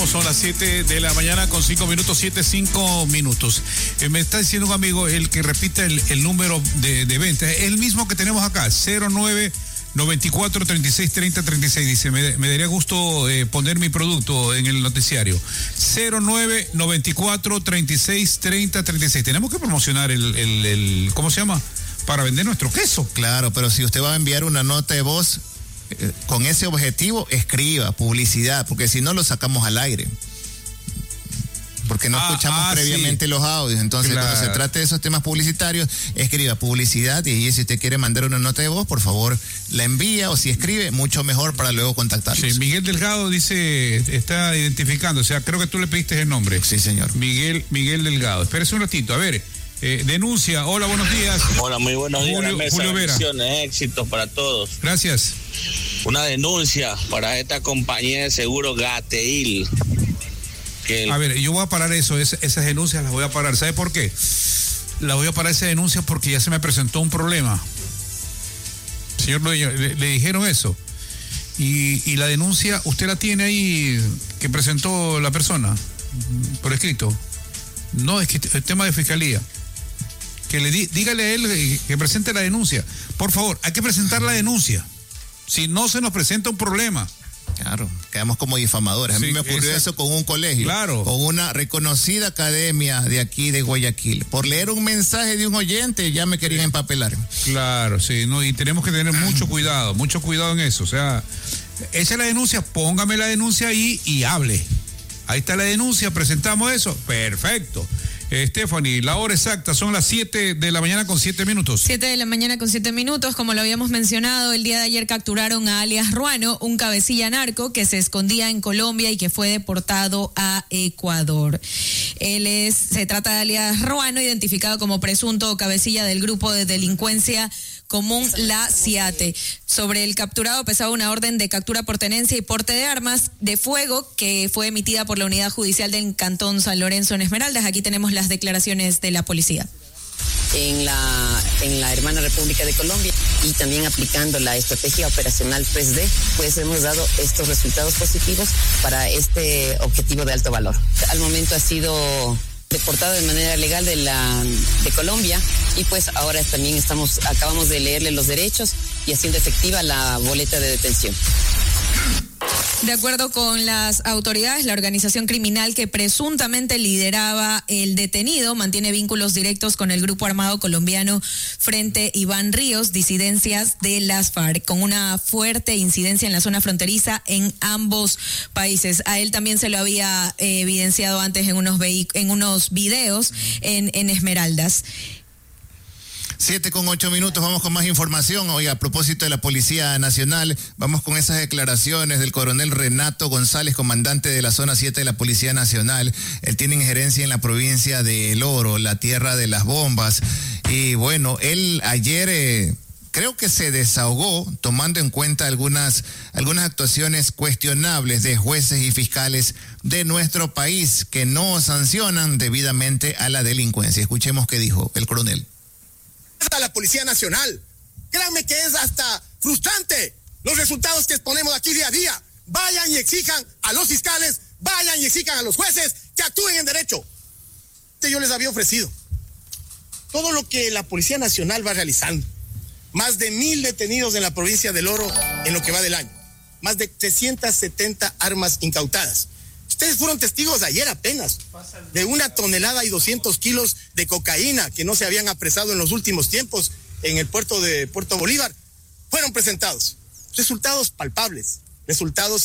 son las 7 de la mañana con 5 minutos, 7:05. Me está diciendo un amigo, el que repite el número de venta, es el mismo que tenemos acá, 0994-3630-36. Dice, me daría gusto poner mi producto en el noticiario. 0994-3630-36. Tenemos que promocionar el ¿cómo se llama? Para vender nuestro queso. Claro, pero si usted va a enviar una nota de voz con ese objetivo, escriba publicidad, porque si no lo sacamos al aire. Porque no escuchamos previamente los audios. Entonces, cuando se trate de esos temas publicitarios, escriba publicidad, y si usted quiere mandar una nota de voz, por favor, la envía, o si escribe, mucho mejor para luego contactarnos. Sí, Miguel Delgado dice, está identificando, o sea, creo que tú le pediste el nombre. Sí, señor. Miguel Delgado. Espérese un ratito, a ver. Denuncia, hola, buenos días. Hola, muy buenos días. Julio Vera. Éxitos para todos. Gracias. Una denuncia para esta compañía de seguro Gateil. A ver, yo voy a parar eso, esas denuncias las voy a parar. ¿Sabe por qué? Las voy a parar esas denuncias porque ya se me presentó un problema. Señor dueño, le dijeron eso. Y la denuncia, ¿usted la tiene ahí que presentó la persona por escrito? No, es que el tema de fiscalía. Que dígale a él que presente la denuncia. Por favor, hay que presentar la denuncia. Si no, se nos presenta un problema. Claro, quedamos como difamadores. A mí me ocurrió eso con un colegio. Claro. Con una reconocida academia de aquí de Guayaquil. Por leer un mensaje de un oyente, ya me querían empapelar. Claro, sí, no, y tenemos que tener mucho cuidado en eso. O sea, echa la denuncia, póngame la denuncia ahí y hable. Ahí está la denuncia, presentamos eso. Perfecto. Stephanie, la hora exacta son las 7 de la mañana con 7 minutos. 7 de la mañana con 7 minutos. Como lo habíamos mencionado, el día de ayer capturaron a alias Ruano, un cabecilla narco que se escondía en Colombia y que fue deportado a Ecuador. Se trata de alias Ruano, identificado como presunto cabecilla del grupo de delincuencia común La Ciate. Sobre el capturado pesaba una orden de captura por tenencia y porte de armas de fuego que fue emitida por la Unidad Judicial del Cantón San Lorenzo en Esmeraldas. Aquí tenemos las declaraciones de la policía. En la hermana República de Colombia, y también aplicando la estrategia operacional 3D, pues hemos dado estos resultados positivos para este objetivo de alto valor. Al momento ha sido deportado de manera legal de Colombia, y pues ahora también acabamos de leerle los derechos y haciendo efectiva la boleta de detención. De acuerdo con las autoridades, la organización criminal que presuntamente lideraba el detenido mantiene vínculos directos con el grupo armado colombiano Frente Iván Ríos, disidencias de las FARC, con una fuerte incidencia en la zona fronteriza en ambos países. A él también se lo había evidenciado antes en unos videos en Esmeraldas. 7:08, vamos con más información. Oiga, a propósito de la Policía Nacional, vamos con esas declaraciones del coronel Renato González, comandante de la zona 7 de la Policía Nacional. Él tiene injerencia en la provincia de El Oro, la tierra de las bombas. Y bueno, él ayer creo que se desahogó tomando en cuenta algunas actuaciones cuestionables de jueces y fiscales de nuestro país que no sancionan debidamente a la delincuencia. Escuchemos qué dijo el coronel. A la Policía Nacional. Créanme que es hasta frustrante los resultados que exponemos aquí día a día. Vayan y exijan a los fiscales, vayan y exijan a los jueces que actúen en derecho. Yo les había ofrecido todo lo que la Policía Nacional va realizando. Más de 1,000 detenidos en la provincia del Oro en lo que va del año. Más de 370 armas incautadas. Ustedes fueron testigos ayer apenas de 1 tonelada y 200 kilos de cocaína que no se habían apresado en los últimos tiempos en el puerto de Puerto Bolívar. Fueron presentados resultados palpables, resultados